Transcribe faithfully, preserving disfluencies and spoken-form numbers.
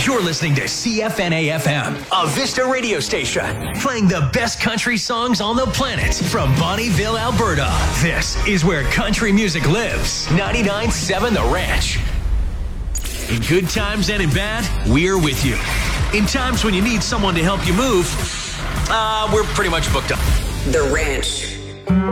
You're listening to C F N A F M, a Vista radio station, playing the best country songs on the planet from Bonnieville, Alberta. This is where country music lives. ninety-nine point seven The Ranch. In good times and in bad, we're with you. In times when you need someone to help you move, uh, we're pretty much booked up. The Ranch.